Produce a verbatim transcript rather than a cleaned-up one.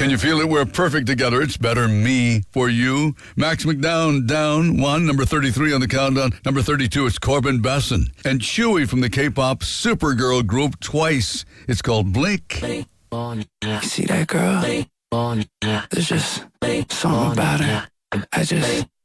Can you feel it? We're perfect together. It's Better Me for You. Max McDown, down one. Number thirty-three on the countdown. Number thirty-two, it's Corbin Besson. And Chewy from the K-pop Supergirl group, Twice. It's called Blink. You see that girl? There's just something about her. I just...